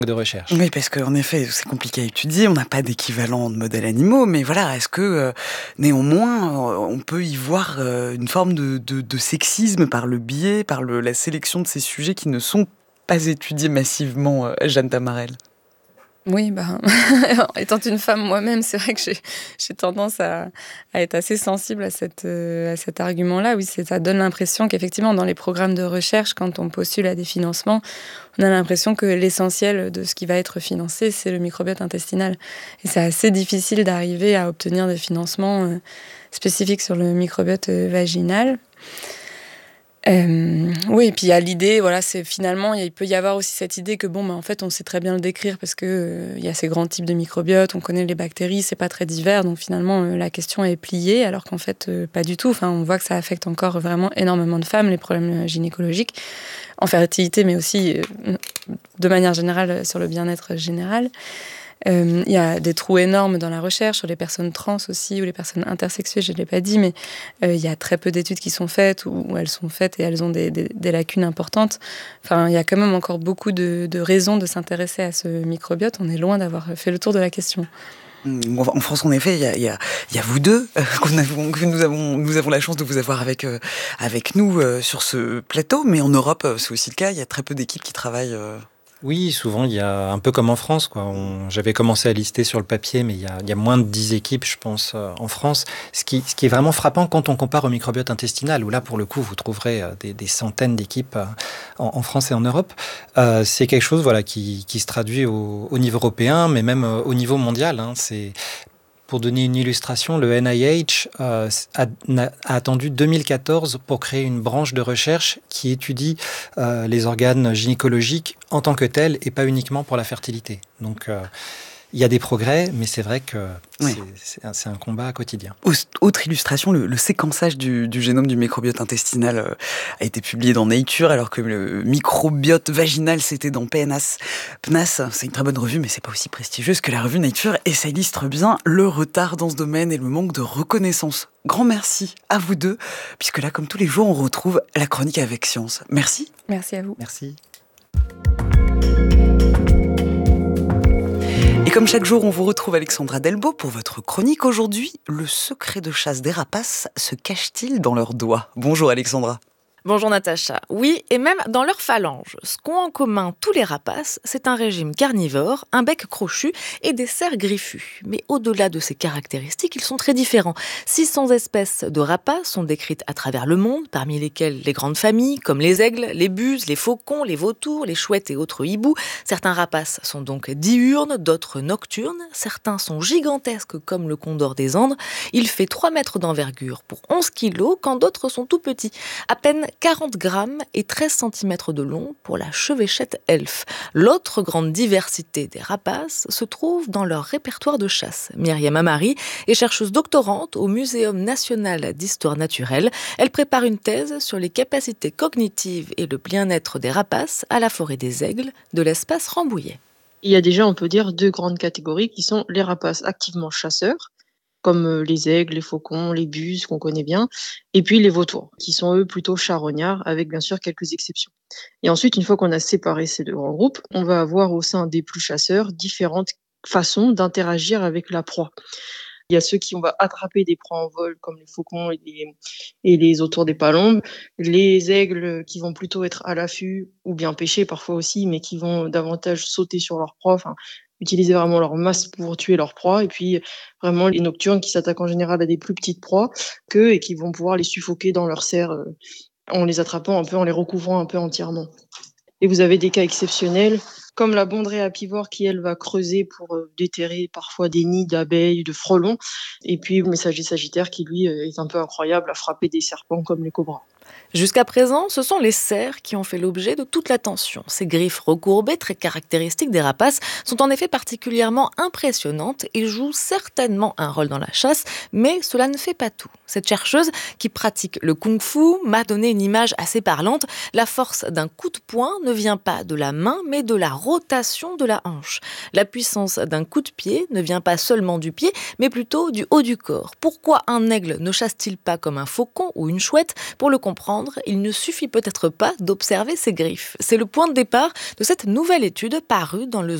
de recherche. Oui, parce qu'en effet, c'est compliqué à étudier, on n'a pas d'équivalent de modèles animaux, mais voilà, est-ce que néanmoins, on peut y voir une forme de sexisme par le biais, par la sélection de ces sujets qui ne sont pas étudiés massivement, Jeanne Tamarel? Oui, étant une femme moi-même, c'est vrai que j'ai tendance à être assez sensible à cet argument-là. Oui, ça donne l'impression qu'effectivement, dans les programmes de recherche, quand on postule à des financements, on a l'impression que l'essentiel de ce qui va être financé, c'est le microbiote intestinal. Et c'est assez difficile d'arriver à obtenir des financements spécifiques sur le microbiote vaginal. Oui, et puis il y a l'idée, voilà, c'est finalement, il peut y avoir aussi cette idée que en fait, on sait très bien le décrire parce que il y a ces grands types de microbiotes, on connaît les bactéries, c'est pas très divers, donc finalement, la question est pliée, alors qu'en fait, pas du tout. Enfin, on voit que ça affecte encore vraiment énormément de femmes, les problèmes gynécologiques, en fertilité, mais aussi de manière générale sur le bien-être général. Il y a des trous énormes dans la recherche sur les personnes trans aussi ou les personnes intersexuées, je ne l'ai pas dit, mais il y a très peu d'études qui sont faites ou elles sont faites et elles ont des lacunes importantes. Enfin, il y a quand même encore beaucoup de raisons de s'intéresser à ce microbiote. On est loin d'avoir fait le tour de la question. En France, en effet, il y a vous deux que nous avons la chance de vous avoir avec nous sur ce plateau, mais en Europe, c'est aussi le cas. Il y a très peu d'équipes qui travaillent. Oui, souvent, il y a un peu comme en France, quoi. J'avais commencé à lister sur le papier, mais il y a moins de 10 équipes, je pense, en France. Ce qui est vraiment frappant quand on compare au microbiote intestinal, où là, pour le coup, vous trouverez des centaines d'équipes en France et en Europe. C'est quelque chose, voilà, qui se traduit au niveau européen, mais même au niveau mondial, hein. Pour donner une illustration, le NIH a attendu 2014 pour créer une branche de recherche qui étudie les organes gynécologiques en tant que tels et pas uniquement pour la fertilité. Donc, il y a des progrès, mais c'est vrai que c'est un combat quotidien. Autre illustration, le séquençage du génome du microbiote intestinal a été publié dans Nature, alors que le microbiote vaginal, c'était dans PNAS. PNAS, c'est une très bonne revue, mais c'est pas aussi prestigieuse que la revue Nature, et ça illustre bien le retard dans ce domaine et le manque de reconnaissance. Grand merci à vous deux, puisque là, comme tous les jours, on retrouve la chronique avec science. Merci. Merci à vous. Merci. Et comme chaque jour, on vous retrouve Alexandra Delbo pour votre chronique. Aujourd'hui, le secret de chasse des rapaces se cache-t-il dans leurs doigts? Bonjour Alexandra. Bonjour Natacha. Oui, et même dans leurs phalanges. Ce qu'ont en commun tous les rapaces, c'est un régime carnivore, un bec crochu et des serres griffues. Mais au-delà de ces caractéristiques, ils sont très différents. 600 espèces de rapaces sont décrites à travers le monde, parmi lesquelles les grandes familles, comme les aigles, les buses, les faucons, les vautours, les chouettes et autres hiboux. Certains rapaces sont donc diurnes, d'autres nocturnes. Certains sont gigantesques, comme le condor des Andes. Il fait 3 mètres d'envergure pour 11 kilos, quand d'autres sont tout petits. À peine 40 grammes et 13 cm de long pour la chevêchette elfe. L'autre grande diversité des rapaces se trouve dans leur répertoire de chasse. Myriam Amari est chercheuse doctorante au Muséum national d'histoire naturelle. Elle prépare une thèse sur les capacités cognitives et le bien-être des rapaces à la forêt des Aigles de l'espace Rambouillet. Il y a déjà, on peut dire, 2 grandes catégories qui sont les rapaces activement chasseurs, comme les aigles, les faucons, les buses qu'on connaît bien, et puis les vautours, qui sont eux plutôt charognards, avec bien sûr quelques exceptions. Et ensuite, une fois qu'on a séparé ces 2 grands groupes, on va avoir au sein des plus chasseurs différentes façons d'interagir avec la proie. Il y a ceux qui on va attraper des proies en vol, comme les faucons et les autours des palombes. Les aigles qui vont plutôt être à l'affût, ou bien pêcher parfois aussi, mais qui vont davantage sauter sur leur proie, utiliser vraiment leur masse pour tuer leur proie. Et puis vraiment les nocturnes qui s'attaquent en général à des plus petites proies qu'eux et qui vont pouvoir les suffoquer dans leur serre en les attrapant un peu, en les recouvrant un peu entièrement. Et vous avez des cas exceptionnels, comme la bondrée apivore qui, elle, va creuser pour déterrer parfois des nids d'abeilles, de frelons. Et puis le messager sagittaire qui, lui, est un peu incroyable à frapper des serpents comme les cobras. Jusqu'à présent, ce sont les cerfs qui ont fait l'objet de toute l'attention. Ces griffes recourbées, très caractéristiques des rapaces, sont en effet particulièrement impressionnantes et jouent certainement un rôle dans la chasse, mais cela ne fait pas tout. Cette chercheuse, qui pratique le kung-fu, m'a donné une image assez parlante. La force d'un coup de poing ne vient pas de la main, mais de la rotation de la hanche. La puissance d'un coup de pied ne vient pas seulement du pied, mais plutôt du haut du corps. Pourquoi un aigle ne chasse-t-il pas comme un faucon ou une chouette? Pour le comprendre, comprendre, il ne suffit peut-être pas d'observer ses griffes. C'est le point de départ de cette nouvelle étude parue dans le